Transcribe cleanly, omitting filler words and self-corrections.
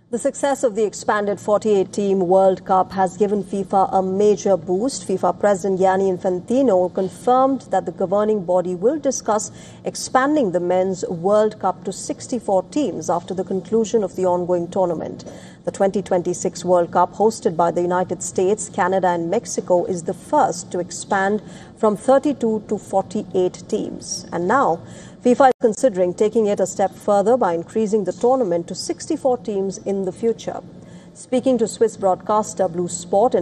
The success of the expanded 48-team World Cup has given FIFA a major boost. FIFA President Gianni Infantino confirmed that the governing body will discuss expanding the Men's World Cup to 64 teams after the conclusion of the ongoing tournament. The 2026 World Cup, hosted by the United States, Canada and Mexico, is the first to expand from 32 to 48 teams. And now, FIFA is considering taking it a step further by increasing the tournament to 64 teams in the future. Speaking to Swiss broadcaster Blue Sport,